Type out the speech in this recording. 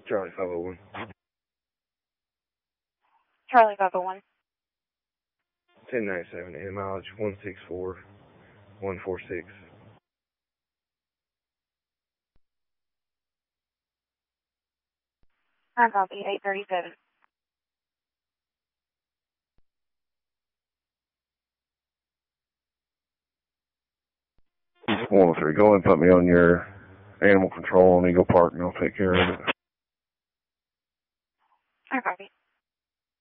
Charlie 501. Charlie 501. 1097, and mileage 164146. I copy 837. 103, go and put me on your animal control on Eagle Park, and I'll take care of it.